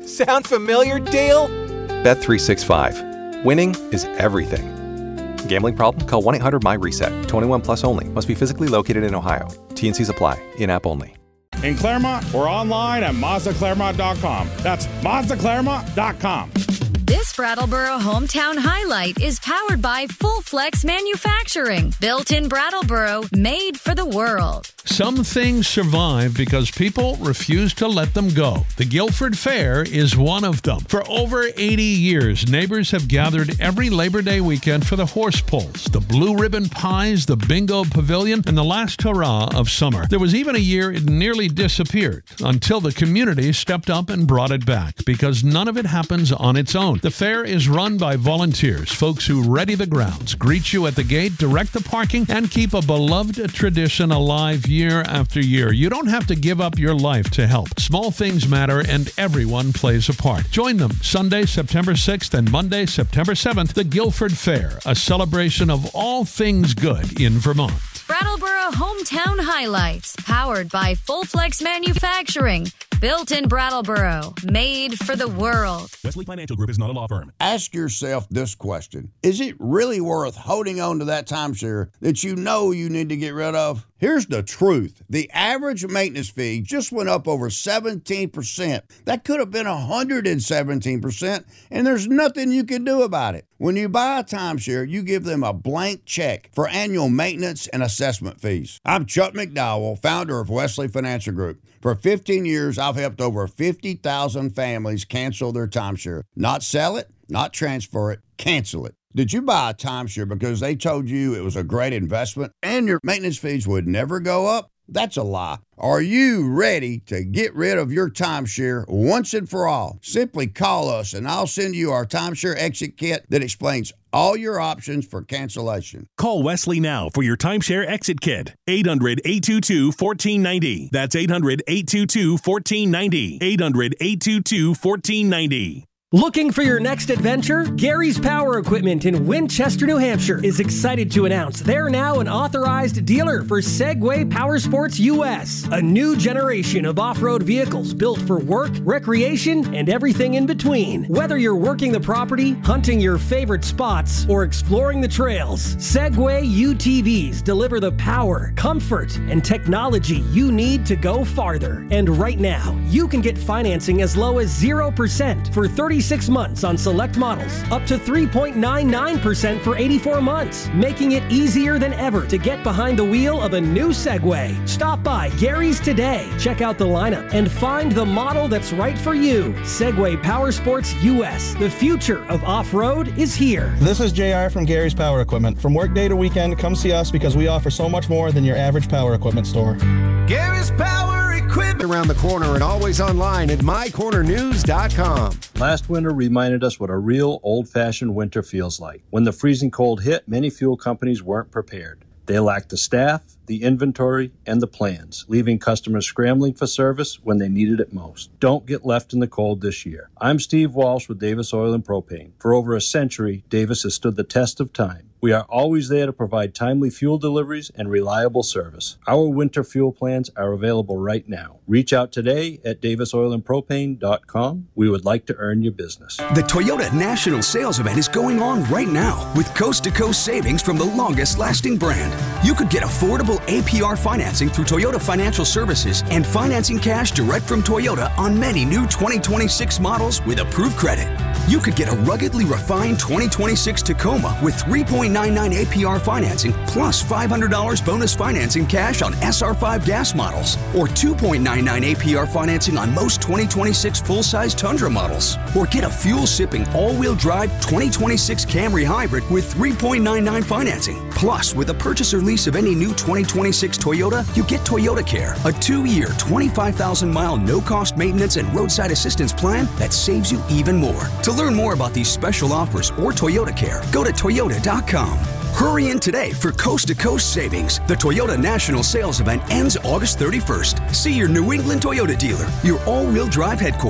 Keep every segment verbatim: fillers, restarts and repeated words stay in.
Sound familiar, Dale? Bet three sixty-five. Winning is everything. Gambling problem? Call one eight hundred M Y reset. twenty-one plus only. Must be physically located in Ohio. T and C's apply. In-app only. In Claremont, we're online at Mazda Claremont dot com. That's Mazda Claremont dot com. This Brattleboro Hometown Highlight is powered by Full Flex Manufacturing. Built in Brattleboro, made for the world. Some things survive because people refuse to let them go. The Guilford Fair is one of them. For over eighty years, neighbors have gathered every Labor Day weekend for the horse pulls, the blue ribbon pies, the bingo pavilion, and the last hurrah of summer. There was even a year it nearly disappeared until the community stepped up and brought it back because none of it happens on its own. The fair is run by volunteers, folks who ready the grounds, greet you at the gate, direct the parking, and keep a beloved tradition alive year after year. You don't have to give up your life to help. Small things matter, and everyone plays a part. Join them Sunday, September sixth and Monday, September seventh, the Guilford Fair, a celebration of all things good in Vermont. Brattleboro Hometown Highlights, powered by Full Flex Manufacturing. Built in Brattleboro, made for the world. Wesley Financial Group is not a law firm. Ask yourself this question. Is it really worth holding on to that timeshare that you know you need to get rid of? Here's the truth. The average maintenance fee just went up over seventeen percent. That could have been one hundred seventeen percent, and there's nothing you can do about it. When you buy a timeshare, you give them a blank check for annual maintenance and assessment fees. I'm Chuck McDowell, founder of Wesley Financial Group. For fifteen years, I've helped over fifty thousand families cancel their timeshare. Not sell it, not transfer it, cancel it. Did you buy a timeshare because they told you it was a great investment and your maintenance fees would never go up? That's a lie. Are you ready to get rid of your timeshare once and for all? Simply call us and I'll send you our timeshare exit kit that explains all your options for cancellation. Call Wesley now for your timeshare exit kit. eight hundred, eight two two, one four nine zero. That's eight hundred, eight two two, one four nine zero. eight hundred, eight two two, one four nine zero. Looking for your next adventure? Gary's Power Equipment in Winchester, New Hampshire is excited to announce they're now an authorized dealer for Segway Power Sports U S, a new generation of off-road vehicles built for work, recreation, and everything in between. Whether you're working the property, hunting your favorite spots, or exploring the trails, Segway U T Vs deliver the power, comfort, and technology you need to go farther. And right now, you can get financing as low as zero percent for thirty-six months on select models, up to three point nine nine percent for eighty-four months, making it easier than ever to get behind the wheel of a new Segway. Stop by Gary's today, check out the lineup, and find the model that's right for you. Segway Power Sports U S. The future of off-road is here. This is J R from Gary's Power Equipment. From workday to weekend, come see us because we offer so much more than your average power equipment store. Gary's Power Equipment. Around the corner and always online at my corner news dot com. Last winter reminded us what a real old-fashioned winter feels like. When the freezing cold hit, many fuel companies weren't prepared. They lacked the staff, the inventory, and the plans, leaving customers scrambling for service when they needed it most. Don't get left in the cold this year. I'm Steve Walsh with Davis Oil and Propane. For over a century, Davis has stood the test of time. We are always there to provide timely fuel deliveries and reliable service. Our winter fuel plans are available right now. Reach out today at davis oil and propane dot com. We would like to earn your business. The Toyota National Sales Event is going on right now with coast-to-coast savings from the longest-lasting brand. You could get affordable A P R financing through Toyota Financial Services and financing cash direct from Toyota on many new twenty twenty-six models with approved credit. You could get a ruggedly refined twenty twenty-six Tacoma with three point nine nine A P R financing plus five hundred dollars bonus financing cash on S R five gas models, or two point nine nine A P R financing on most twenty twenty-six full-size Tundra models. Or get a fuel-sipping all-wheel drive twenty twenty-six Camry Hybrid with three point nine nine financing. Plus, with a purchase or lease of any new twenty twenty-six Toyota, you get Toyota Care, a two-year, twenty-five thousand mile no-cost maintenance and roadside assistance plan that saves you even more. To learn more about these special offers or Toyota Care, go to toyota dot com. Hurry in today for coast-to-coast savings. The Toyota National Sales Event ends August thirty-first. See your New England Toyota dealer, your all-wheel drive headquarters.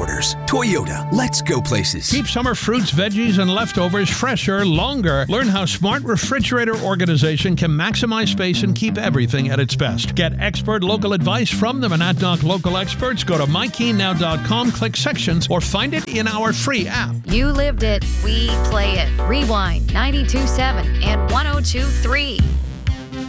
Toyota, let's go places. Keep summer fruits, veggies, and leftovers fresher longer. Learn how smart refrigerator organization can maximize space and keep everything at its best. Get expert local advice from the Monadnock local experts. Go to my keen now dot com, click sections, or find it in our free app. You lived it. We play it. Rewind ninety-two point seven and one oh two point three.